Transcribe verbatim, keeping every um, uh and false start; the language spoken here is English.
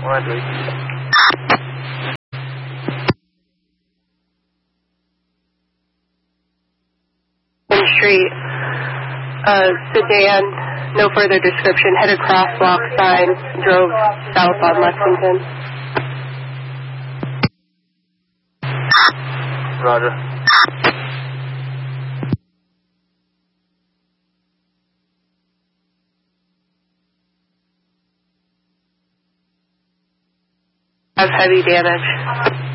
Widely. Street, uh, sedan, no further description, hit a crosswalk sign, drove south on Lexington. Roger. Has heavy damage.